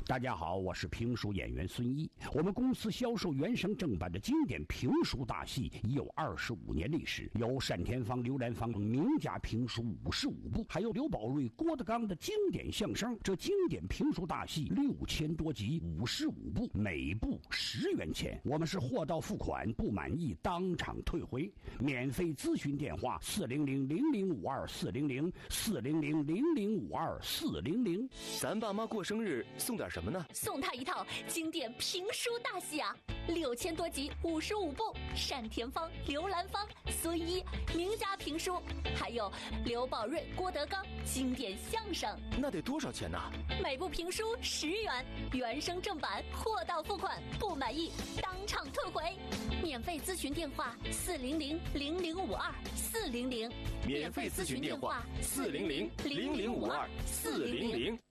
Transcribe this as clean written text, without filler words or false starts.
大家好，我是评书演员孙一。我们公司销售原声正版的经典评书大戏已有25年历史，有单田芳、刘兰芳名家评书55部，还有刘宝瑞、郭德纲的经典相声。这经典评书大戏6000多集，55部，每部10元钱。我们是货到付款，不满意当场退回。免费咨询电话400-0052-400，400-0052-400。 咱爸妈过生日送点什么呢？ 送他一套经典评书大戏啊，6000多集，55部，单田芳、刘兰芳、孙一名家评书，还有刘宝瑞、郭德纲经典相声。 那得多少钱呢？ 每部评书10元，原声正版，货到付款，不满意当场退回。免费咨询电话400-0052-400， 免费咨询电话400-0052-400。